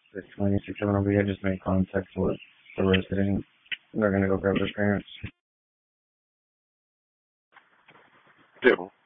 696 over here. Just made contact with the resident. They're gonna go grab their parents. Yeah.